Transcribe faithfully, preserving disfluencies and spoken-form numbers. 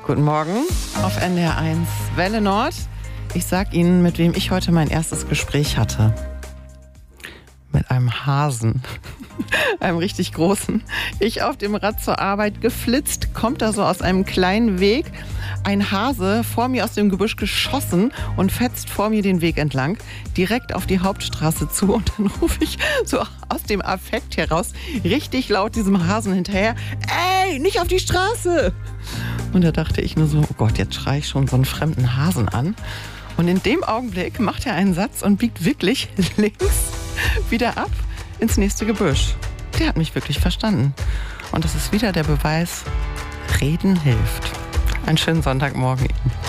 Guten Morgen auf N D R eins Welle Nord. Ich sag Ihnen, mit wem ich heute mein erstes Gespräch hatte. Mit einem Hasen. Einem richtig großen. Ich auf dem Rad zur Arbeit geflitzt, kommt da so aus einem kleinen Weg. Ein Hase vor mir aus dem Gebüsch geschossen und fetzt vor mir den Weg entlang, direkt auf die Hauptstraße zu. Und dann rufe ich so aus dem Affekt heraus richtig laut diesem Hasen hinterher: Ey, nicht auf die Straße! Und da dachte ich nur so, oh Gott, jetzt schreie ich schon so einen fremden Hasen an. Und in dem Augenblick macht er einen Satz und biegt wirklich links wieder ab ins nächste Gebüsch. Der hat mich wirklich verstanden. Und das ist wieder der Beweis, Reden hilft. Einen schönen Sonntagmorgen Ihnen.